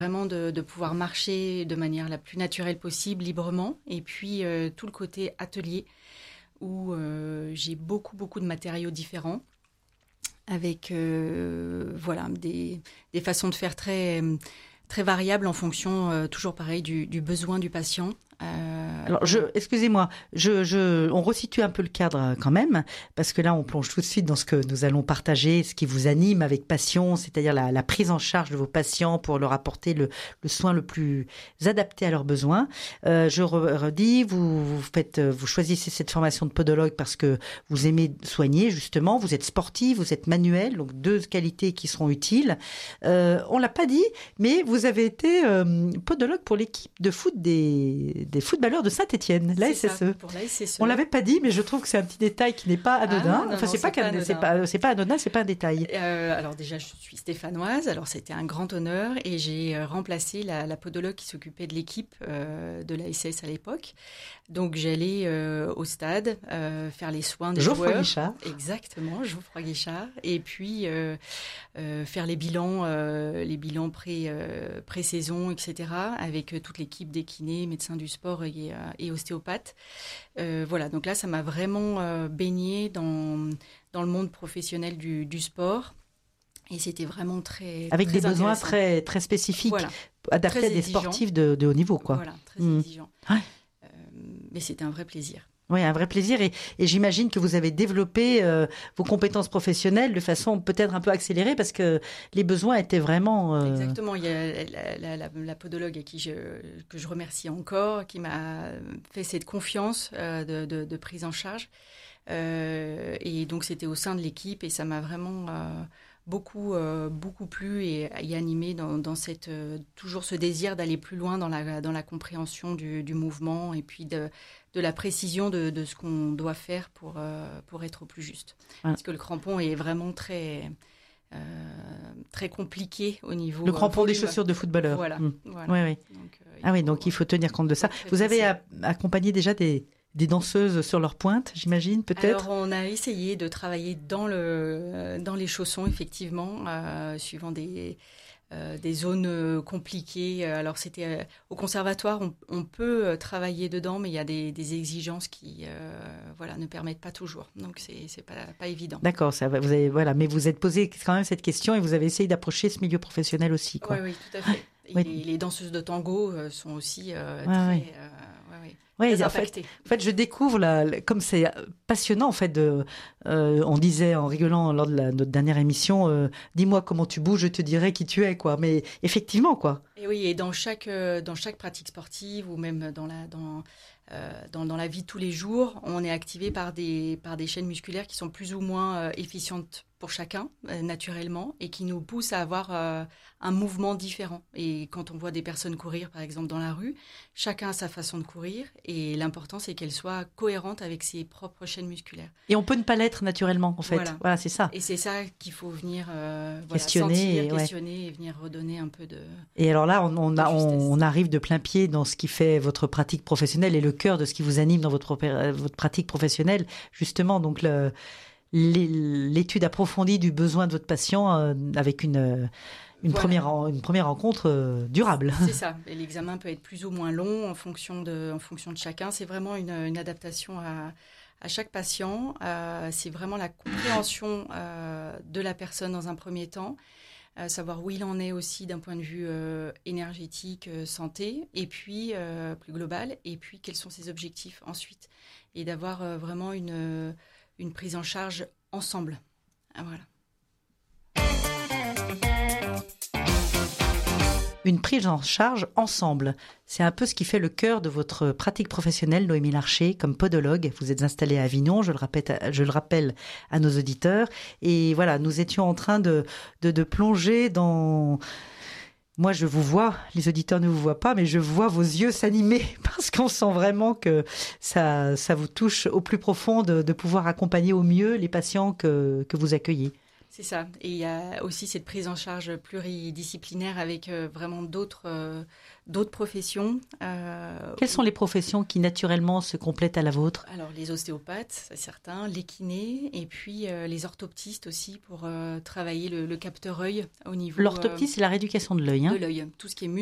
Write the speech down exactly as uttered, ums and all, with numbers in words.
Vraiment de, de pouvoir marcher de manière la plus naturelle possible, librement. Et puis euh, tout le côté atelier où euh, j'ai beaucoup, beaucoup de matériaux différents avec euh, voilà, des, des façons de faire très, très variables en fonction, euh, toujours pareil, du, du besoin du patient. Euh, Alors, je, excusez-moi, je, je, on resitue un peu le cadre quand même, parce que là, on plonge tout de suite dans ce que nous allons partager, ce qui vous anime avec passion, c'est-à-dire la, la prise en charge de vos patients pour leur apporter le, le soin le plus adapté à leurs besoins. Euh, je redis, vous, vous faites, vous choisissez cette formation de podologue parce que vous aimez soigner, justement. Vous êtes sportif, vous êtes manuel, donc deux qualités qui seront utiles. Euh, on l'a pas dit, mais vous avez été euh, podologue pour l'équipe de foot des des footballeurs de Saint-Étienne, l'A S S E. Pour l'A S S E. On l'avait pas dit, mais je trouve que c'est un petit détail qui n'est pas anodin. Ah, non, enfin, non, c'est, pas, pas anodin. c'est pas, c'est pas anodin, c'est pas un détail. Euh, alors déjà, je suis stéphanoise, alors c'était un grand honneur et j'ai remplacé la, la podologue qui s'occupait de l'équipe euh, de l'A S S à l'époque. Donc j'allais euh, au stade euh, faire les soins des Geoffroy joueurs. Guichard. Exactement, Geoffroy Guichard. Et puis euh, euh, faire les bilans, euh, les bilans pré, euh, pré-saison, et cetera. Avec toute l'équipe des kinés, médecins du sport et, euh, et ostéopathes. Euh, voilà, donc là, ça m'a vraiment euh, baignée dans, dans le monde professionnel du, du sport. Et c'était vraiment très Avec très des besoins intéressant. très, très spécifiques, Voilà. adaptés Très à des exigeant. sportifs de, de haut niveau, quoi. Voilà, très Mmh. exigeant. Ouais. Euh, mais c'était un vrai plaisir. Oui, un vrai plaisir. Et, et j'imagine que vous avez développé euh, vos compétences professionnelles de façon peut-être un peu accélérée parce que les besoins étaient vraiment... Euh... Exactement. Il y a la, la, la, la podologue à qui je, que je remercie encore, qui m'a fait cette confiance euh, de, de, de prise en charge. Euh, et donc, c'était au sein de l'équipe et ça m'a vraiment... Euh, beaucoup euh, beaucoup plu et, et animé dans, dans cette euh, toujours ce désir d'aller plus loin dans la dans la compréhension du, du mouvement et puis de de la précision de, de ce qu'on doit faire pour euh, pour être au plus juste. Ouais. Parce que le crampon est vraiment très euh, très compliqué au niveau le crampon euh, des chaussures de footballeur. Voilà. Mmh. voilà. Oui, oui. Donc, euh, ah oui, donc il faut tenir compte de ça. Vous avez a- accompagné déjà des Des danseuses sur leur pointe, j'imagine, peut-être. Alors, on a essayé de travailler dans, le, dans les chaussons, effectivement, euh, suivant des, euh, des zones compliquées. Alors, c'était euh, au conservatoire, on, on peut travailler dedans, mais il y a des, des exigences qui euh, voilà, ne permettent pas toujours. Donc, c'est, c'est pas, pas évident. D'accord, ça, vous avez, voilà, mais vous êtes posé quand même cette question et vous avez essayé d'approcher ce milieu professionnel aussi, quoi. Oui, oui, tout à fait. Et oui. les, les danseuses de tango sont aussi euh, ouais, très... Ouais. Euh, ouais, ouais. Oui, en fait, en fait, je découvre, la, la, comme c'est passionnant, en fait, de, euh, on disait en rigolant lors de la, notre dernière émission, euh, dis-moi comment tu bouges, je te dirai qui tu es, quoi. Mais effectivement, quoi. Et oui, et dans chaque, euh, dans chaque pratique sportive ou même dans la, dans, euh, dans, dans la vie de tous les jours, on est activé par des, par des chaînes musculaires qui sont plus ou moins euh, efficientes pour chacun, euh, naturellement, et qui nous poussent à avoir euh, un mouvement différent. Et quand on voit des personnes courir, par exemple, dans la rue, chacun a sa façon de courir, et l'important, c'est qu'elle soit cohérente avec ses propres chaînes musculaires. Et on peut ne pas l'être naturellement, en fait. Voilà, voilà c'est ça. Et c'est ça qu'il faut venir euh, voilà, questionner, sentir, et, ouais. questionner et venir redonner un peu de... Et alors là, on, on, a, on, on arrive de plein pied dans ce qui fait votre pratique professionnelle et le cœur de ce qui vous anime dans votre, votre pratique professionnelle, justement, donc le... l'étude approfondie du besoin de votre patient euh, avec une, une, voilà. première, une première rencontre euh, durable. C'est ça. Et l'examen peut être plus ou moins long en fonction de, en fonction de chacun. C'est vraiment une, une adaptation à, à chaque patient. Euh, c'est vraiment la compréhension euh, de la personne dans un premier temps. Euh, savoir où il en est aussi d'un point de vue euh, énergétique, euh, santé, et puis euh, plus global, et puis quels sont ses objectifs ensuite. Et d'avoir euh, vraiment une... une prise en charge ensemble. Ah, voilà. Une prise en charge ensemble. C'est un peu ce qui fait le cœur de votre pratique professionnelle, Noémie Larcher, comme podologue. Vous êtes installée à Avignon, je le rappelle, je le rappelle à nos auditeurs. Et voilà, nous étions en train de, de, de plonger dans... Moi, je vous vois, les auditeurs ne vous voient pas, mais je vois vos yeux s'animer parce qu'on sent vraiment que ça, ça vous touche au plus profond de, de pouvoir accompagner au mieux les patients que, que vous accueillez. C'est ça. Et il y a aussi cette prise en charge pluridisciplinaire avec euh, vraiment d'autres, euh, d'autres professions. Euh, Quelles sont les professions qui naturellement se complètent à la vôtre? Alors, les ostéopathes, c'est certain, les kinés, et puis euh, les orthoptistes aussi pour euh, travailler le, le capteur œil au niveau L'orthoptie, euh, c'est la rééducation de l'œil. Hein. de l'œil. Tout ce qui est